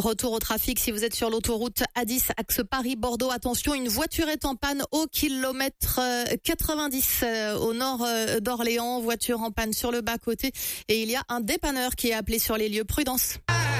Retour au trafic si vous êtes sur l'autoroute A10, axe Paris-Bordeaux. Attention, une voiture est en panne au kilomètre 90 au nord d'Orléans. Voiture en panne sur le bas-côté et il y a un dépanneur qui est appelé sur les lieux. Prudence.